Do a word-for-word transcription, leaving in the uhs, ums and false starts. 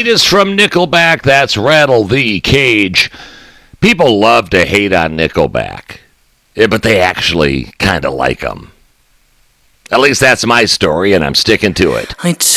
latest from Nickelback, that's Rattle the Cage. People love to hate on Nickelback, yeah, but they actually kind of like them. At least that's my story, and I'm sticking to it. I